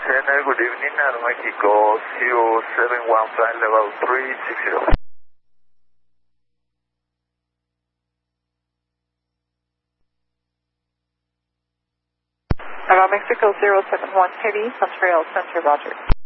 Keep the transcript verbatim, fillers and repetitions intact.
Channel, good evening, Aeromexico zero seven one five, level three six zero. Aeromexico zero seven one Heavy, Montreal Center, Roger.